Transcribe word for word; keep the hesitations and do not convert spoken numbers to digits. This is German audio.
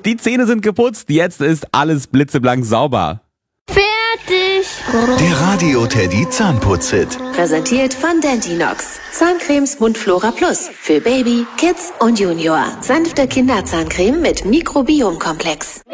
Die Zähne sind geputzt, jetzt ist alles blitzeblank sauber. Fertig! Der Radio Teddy Zahnputz-Hit. Präsentiert von Dentinox. Zahncremes Mundflora Plus. Für Baby, Kids und Junior. Sanfte Kinderzahncreme mit Mikrobiomkomplex.